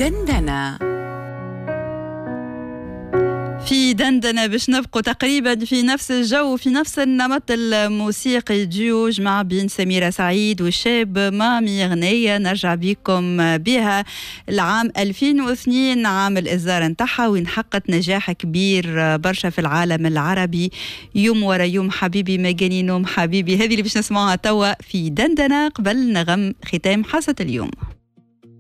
دندنة. في دندنة باش نبقوا تقريبا في نفس الجو في نفس النمط الموسيقي، ديوج مع بين سميرة سعيد والشاب مامي، غنية نرجع بكم بها العام 2002، عام الإصدار نتاعها وين حققت نجاح كبير برشا في العالم العربي. يوم ورا يوم حبيبي ما جاني نوم حبيبي، هذه اللي باش نسمعها توا في دندنة قبل نغم ختام حصة اليوم.